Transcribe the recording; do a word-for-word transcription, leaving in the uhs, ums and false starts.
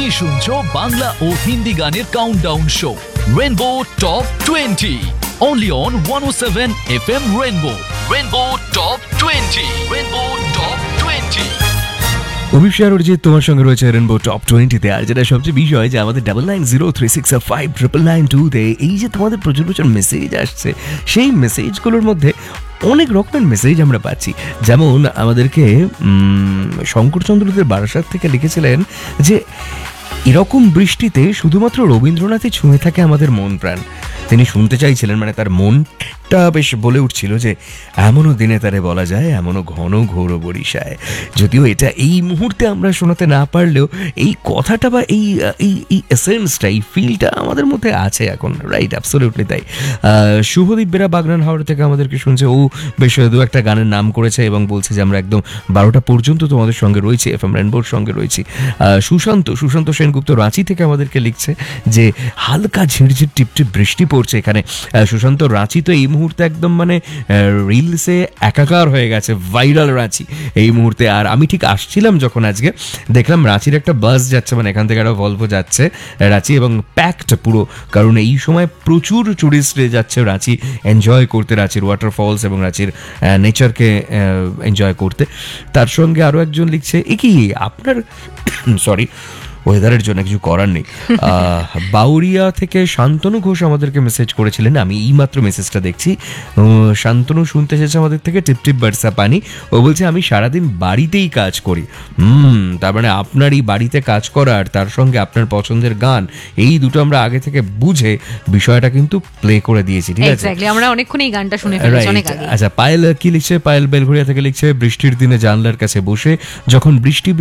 তুমি শুনছো বাংলা ও হিন্দি গানের countdown show rainbow top twenty only on one oh seven F M Rainbow. Rainbow Top twenty. Rainbow Top twenty. অভিষেক অরিজিৎ তোমার সঙ্গে রয়েছে rainbow top টোয়েন্টিতে। আর যেটা সবচেয়ে বিষয় যে আমাদের double nine zero three six five triple nine টুতে এই যে তোমাদের প্রচুর প্রচুর মেসেজ আসছে, সেই মেসেজগুলোর মধ্যে অনেক রকমের মেসেজ আমরা পাচ্ছি। যেমন আমাদেরকে শঙ্করচন্দ্রদের বারাসাত থেকে লিখেছিলেন যে এরকম বৃষ্টিতে শুধুমাত্র রবীন্দ্রনাথই ছুঁয়ে থাকে আমাদের মন প্রাণ। তিনি শুনতে চাইছিলেন, মানে তার মনটা বেশ বলে উঠছিল যে এমনও দিনে তারে বলা যায়, এমনও ঘন ঘোর বরিশায়। যদিও এটা এই মুহূর্তে আমরা শোনাতে না পারলেও এই কথাটা বা এই এই এই এসেন্সটা, এই ফিলটা আমাদের মধ্যে আছে এখন, রাইট? অ্যাবসলিউটলি তাই। শুভদীপ বেরা বাগনান হাওড়া থেকে আমাদেরকে শুনছে, ও বেশ দু একটা গানের নাম করেছে এবং বলছে যে আমরা একদম বারোটা পর্যন্ত তোমাদের সঙ্গে রয়েছি, এফ এম রেনবোর সঙ্গে রয়েছি। সুশান্ত সুশান্ত সেনগুপ্ত রাঁচি থেকে আমাদেরকে লিখছে যে হালকা ঝিরঝির টিপটিপ বৃষ্টি পড়ছে এখানে। সুশান্ত, রাঁচি তো এই মুহূর্তে একদম মানে রিলসে একাকার হয়ে গেছে, ভাইরাল রাঁচি এই মুহূর্তে। আর আমি ঠিক আসছিলাম যখন আজকে, দেখলাম রাঁচির একটা বাস যাচ্ছে, মানে এখান থেকে একটা ভলভো যাচ্ছে রাঁচি, এবং প্যাকড পুরো, কারণ এই সময় প্রচুর টুরিস্ট যাচ্ছে রাঁচি এনজয় করতে, রাঁচির ওয়াটারফলস এবং রাঁচির নেচারকে এনজয় করতে। তার সঙ্গে আরও একজন লিখছে, এ কি আপনার সরি ওয়েদারের জন্য কিছু করার নেই। বাউরিয়া থেকে শান্তনু ঘোষ আমাদেরকে মেসেজ করেছিলেন, আমি এই মাত্র মেসেজটা দেখছি। শান্তনু শুনতে এসেছে আমাদের থেকে টিপটিপ বার্সা পানি। ও বলছে আমি সারাদিন বাড়িতেই কাজ করি। হুম তার মানে আপনার এই বাড়িতে কাজ করার, তার সঙ্গে আপনার পছন্দের গান, এই দুটো আমরা আগে থেকে বুঝে বিষয়টা কিন্তু প্লে করে দিয়েছি, ঠিক আছে? আমরা অনেকক্ষণ এই গানটা শুনে ফেলেছি অনেক আগে। আচ্ছা, পায়েল কি লিখছে? পায়েল বেলঘরিয়া থেকে লিখছে, বৃষ্টির দিনে জানলার কাছে বসে যখন বৃষ্টি